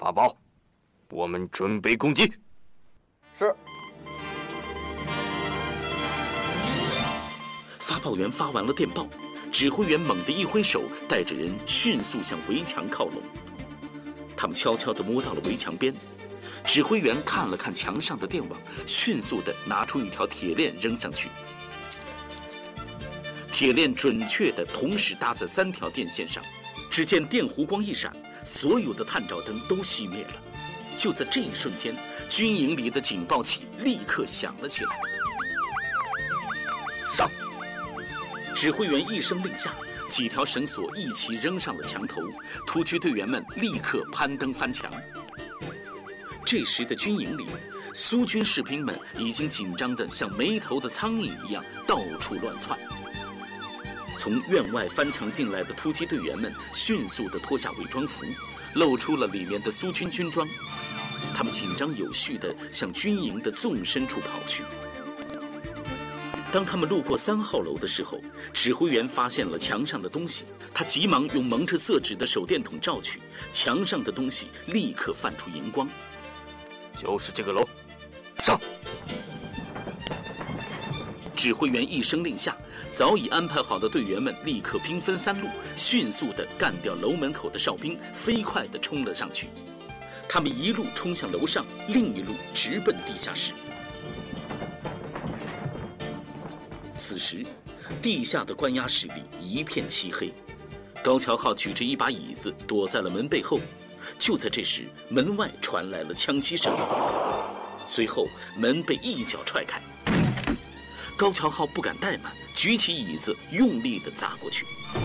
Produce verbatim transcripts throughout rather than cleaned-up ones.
阿宝，我们准备攻击。 是。 发报员发完了电报，指挥员猛地一挥手，带着人迅速向围墙靠拢。他们悄悄地摸到了围墙边，指挥员看了看墙上的电网，迅速地拿出一条铁链扔上去。铁链准确地同时搭在三条电线上，只见电弧光一闪，所有的探照灯都熄灭了。就在这一瞬间，军营里的警报器立刻响了起来。 上！ 指挥员一声令下，几条绳索一起扔上了墙头，突击队员们立刻攀登翻墙。这时的军营里，苏军士兵们已经紧张得像没头的苍蝇一样到处乱窜。从院外翻墙进来的突击队员们迅速地脱下伪装服，露出了里面的苏军军装。他们紧张有序地向军营的纵深处跑去。当他们路过三号楼的时候，指挥员发现了墙上的东西，他急忙用蒙着色纸的手电筒照去，墙上的东西立刻泛出荧光。 就是这个楼，上！ 指挥员一声令下，早已安排好的队员们立刻兵分三路，迅速地干掉楼门口的哨兵，飞快地冲了上去。他们一路冲向楼上，另一路直奔地下室。此时，地下的关押室里一片漆黑。高桥浩举着一把椅子躲在了门背后。就在这时，门外传来了枪击声，随后门被一脚踹开。高桥浩不敢怠慢，举起椅子用力地砸过去。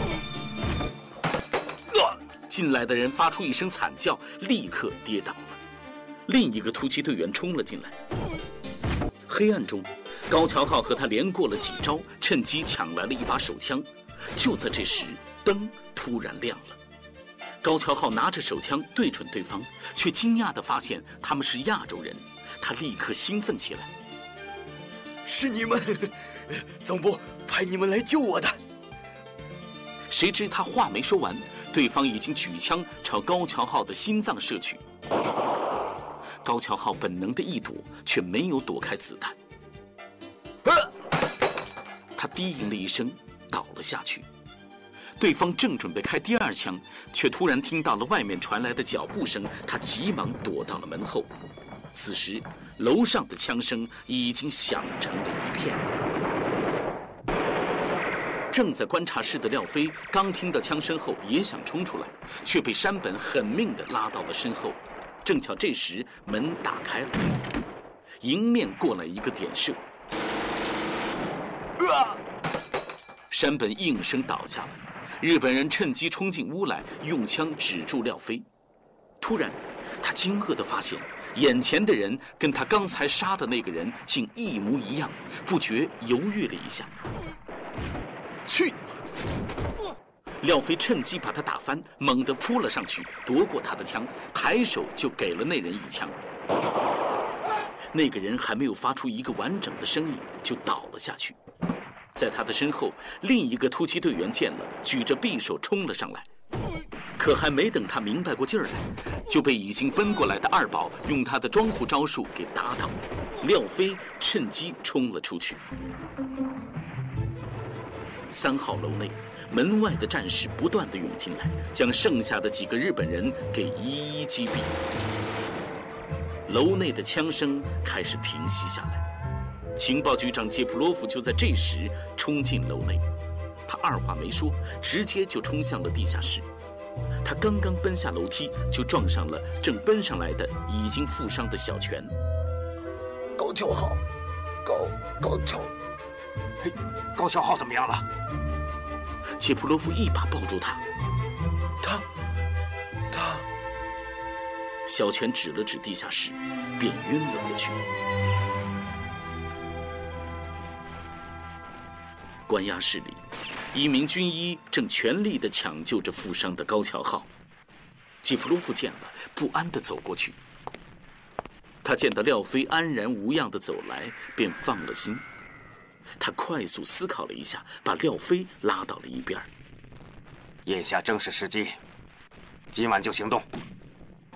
进来的人发出一声惨叫，立刻跌倒了。另一个突击队员冲了进来。黑暗中，高桥浩和他连过了几招，趁机抢来了一把手枪。就在这时，灯突然亮了。高桥浩拿着手枪对准对方，却惊讶地发现他们是亚洲人，他立刻兴奋起来。 是你们，总部派你们来救我的。 谁知他话没说完，对方已经举枪朝高桥浩的心脏射去。高桥浩本能的一躲，却没有躲开子弹。他低吟了一声，倒了下去。对方正准备开第二枪，却突然听到了外面传来的脚步声，他急忙躲到了门后。此时，楼上的枪声已经响成了一片。正在观察室的廖飞刚听到枪声后也想冲出来，却被山本狠命地拉到了身后。正巧这时门打开了，迎面过来一个点射。 啊！ 山本应声倒下了。日本人趁机冲进屋来，用枪指住廖飞。突然，他惊愕地发现，眼前的人跟他刚才杀的那个人竟一模一样，不觉犹豫了一下。 去！ 廖飞趁机把他打翻，猛地扑了上去，夺过他的枪，抬手就给了那人一枪。那个人还没有发出一个完整的声音，就倒了下去。在他的身后，另一个突击队员见了，举着匕首冲了上来。可还没等他明白过劲儿来，就被已经奔过来的二宝用他的装户招数给打倒。廖飞趁机冲了出去。三号楼内，门外的战士不断地涌进来，将剩下的几个日本人给一一击毙。楼内的枪声开始平息下来。情报局长杰普洛夫就在这时冲进楼内，他二话没说，直接就冲向了地下室。他刚刚奔下楼梯，就撞上了正奔上来的已经负伤的小泉。 高桥浩，高高桥， 嘿，高桥浩怎么样了？ 杰普洛夫一把抱住他， 他，他。 小泉指了指地下室，便晕了过去。关押室里，一名军医正全力地抢救着负伤的高桥浩。季普洛夫见了，不安地走过去。他见到廖飞安然无恙地走来，便放了心。他快速思考了一下，把廖飞拉到了一边。 眼下正是时机，今晚就行动。